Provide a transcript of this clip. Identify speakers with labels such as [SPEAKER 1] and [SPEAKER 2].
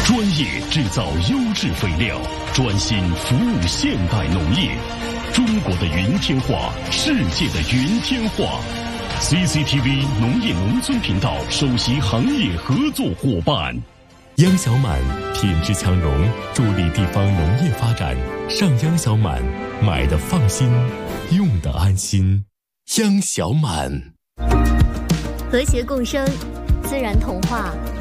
[SPEAKER 1] 专业制造优质肥料，专心服务现代农业。中国的云天化，世界的云天化。CCTV 农业农村频道首席行业合作伙伴。
[SPEAKER 2] 央小满品质强农，助力地方农业发展。上央小满，买的放心，用的安心。央小满，
[SPEAKER 3] 和谐共生，自然同化。